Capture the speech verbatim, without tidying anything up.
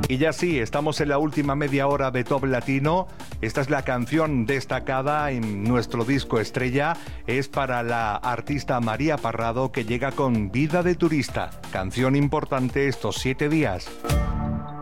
Y ya sí, estamos en la última media hora de Top Latino. Esta es la canción destacada en nuestro disco estrella. Es para la artista María Parrado, que llega con Vida de Turista. Canción importante estos siete días.